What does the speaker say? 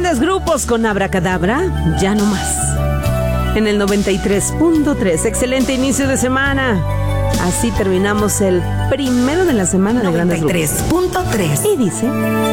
Grandes grupos con Abracadabra, ya no más. En el 93.3, excelente inicio de semana. Así terminamos el primero de la semana de Grandes Grupos. 93.3. Y dice...